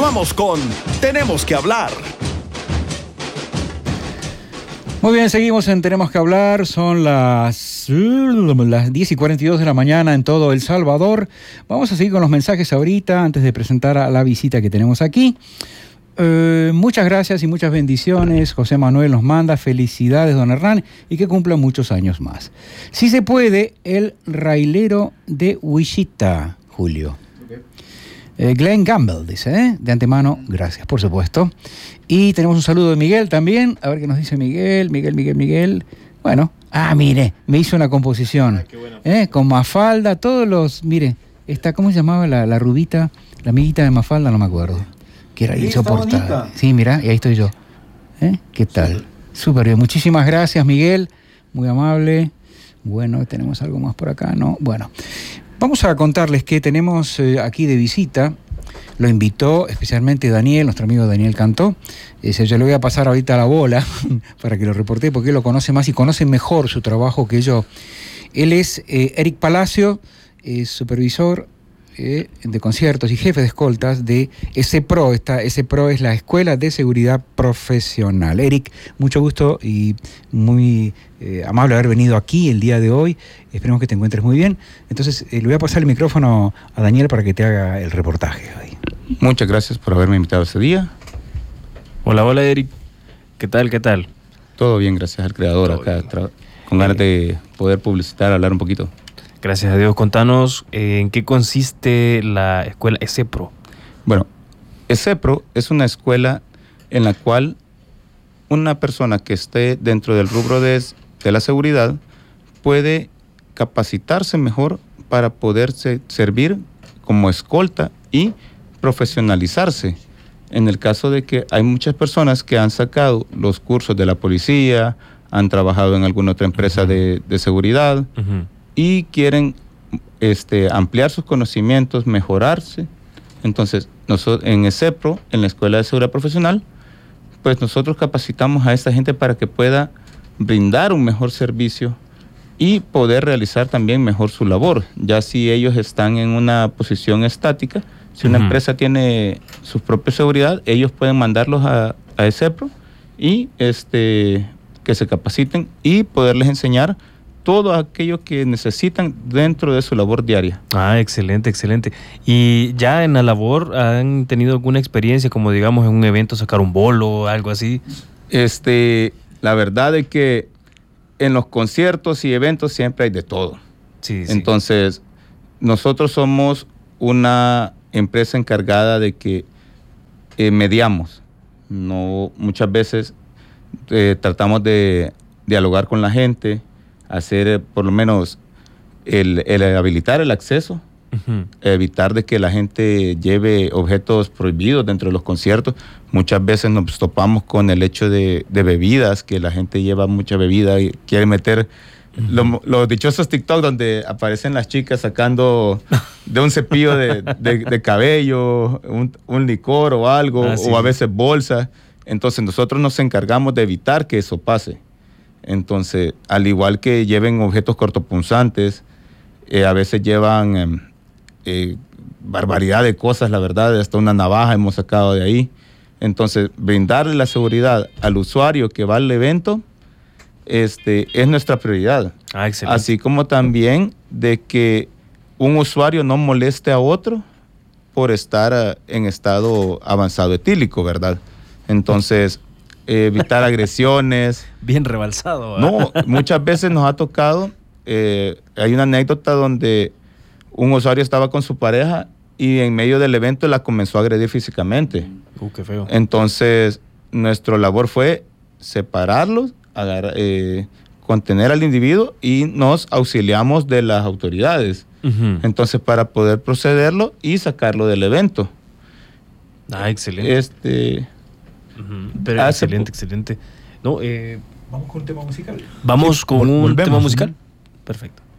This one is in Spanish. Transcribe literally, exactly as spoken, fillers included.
Continuamos con Tenemos que Hablar. Muy bien, seguimos en Tenemos que Hablar. Son las, las diez y cuarenta y dos de la mañana en todo El Salvador. Vamos a seguir con los mensajes ahorita, antes de presentar a la visita que tenemos aquí. Eh, muchas gracias y muchas bendiciones. José Manuel nos manda felicidades, don Hernán, y que cumpla muchos años más. Si se puede, el railero de Wichita, Julio. Eh, Glenn Gamble dice, ¿eh? De antemano, gracias, por supuesto. Y tenemos un saludo de Miguel también. A ver qué nos dice Miguel, Miguel, Miguel, Miguel. Bueno, ah, mire, me hizo una composición. Ah, qué bueno. ¿Eh? Con Mafalda, todos los, mire, esta, ¿cómo se llamaba la, la rubita? La amiguita de Mafalda, no me acuerdo. Que era insoportable. Sí, mira, y ahí estoy yo. ¿Eh? ¿Qué tal? Súper bien. Muchísimas gracias, Miguel. Muy amable. Bueno, tenemos algo más por acá, ¿no? Bueno. Vamos a contarles que tenemos eh, aquí de visita, lo invitó especialmente Daniel, nuestro amigo Daniel Cantó. Eh, yo le voy a pasar ahorita la bola para que lo reporte, porque él lo conoce más y conoce mejor su trabajo que yo. Él es eh, Eric Palacio, es supervisor eh, de conciertos y jefe de escoltas de ESEPRO. Esta ESEPRO es la Escuela de Seguridad Profesional. Eric, mucho gusto y muy eh, amable haber venido aquí el día de hoy. Esperemos que te encuentres muy bien. Entonces, eh, le voy a pasar el micrófono a Daniel para que te haga el reportaje hoy. Muchas gracias por haberme invitado ese día. Hola, hola, Eric. ¿Qué tal, qué tal? Todo bien, gracias al creador acá, tra- con ganas de poder publicitar, hablar un poquito. Gracias a Dios. Contanos eh, en qué consiste la escuela ESEPRO. Bueno, ESEPRO es una escuela en la cual una persona que esté dentro del rubro de, de la seguridad puede capacitarse mejor para poderse servir como escolta y profesionalizarse. En el caso de que hay muchas personas que han sacado los cursos de la policía, han trabajado en alguna otra empresa uh-huh. de, de seguridad uh-huh. y quieren este, ampliar sus conocimientos, mejorarse. Entonces, nosotros en ESEPRO, en la Escuela de Seguridad Profesional, pues nosotros capacitamos a esta gente para que pueda brindar un mejor servicio y poder realizar también mejor su labor. Ya si ellos están en una posición estática, si una uh-huh. empresa tiene su propia seguridad, ellos pueden mandarlos a, a ESEPRO y este, que se capaciten y poderles enseñar todo aquello que necesitan dentro de su labor diaria. Ah, excelente, excelente. ¿Y ya en la labor han tenido alguna experiencia, como digamos en un evento sacar un bolo o algo así? Este, la verdad es que en los conciertos y eventos siempre hay de todo. Sí, sí. Entonces, nosotros somos una empresa encargada de que eh, mediamos. No, muchas veces eh, tratamos de dialogar con la gente, hacer eh, por lo menos el, el habilitar el acceso, uh-huh. evitar de que la gente lleve objetos prohibidos dentro de los conciertos. Muchas veces nos topamos con el hecho de, de bebidas, que la gente lleva mucha bebida y quiere meter uh-huh. lo, los dichosos TikTok donde aparecen las chicas sacando de un cepillo de, de, de cabello, un, un licor o algo, ah, sí, o a veces bolsas. Entonces nosotros nos encargamos de evitar que eso pase. Entonces, al igual que lleven objetos cortopunzantes, eh, a veces llevan eh, eh, barbaridad de cosas, la verdad, hasta una navaja hemos sacado de ahí. Entonces, brindarle la seguridad al usuario que va al evento este, es nuestra prioridad. Ah, excelente. Así como también de que un usuario no moleste a otro por estar uh, en estado avanzado etílico, ¿verdad? Entonces, evitar agresiones. Bien rebalsado. ¿eh? No, muchas veces nos ha tocado, eh, hay una anécdota donde un usuario estaba con su pareja y en medio del evento la comenzó a agredir físicamente. Uh, qué feo. Entonces, nuestra labor fue separarlos, agarrar, eh, contener al individuo y nos auxiliamos de las autoridades. Uh-huh. Entonces, para poder procederlo y sacarlo del evento. Ah, excelente. Este... Uh-huh. Pero excelente, po- excelente. No, eh, ¿Vamos con un tema musical? Vamos sí, con vol- un volvemos, tema musical. ¿no? Perfecto.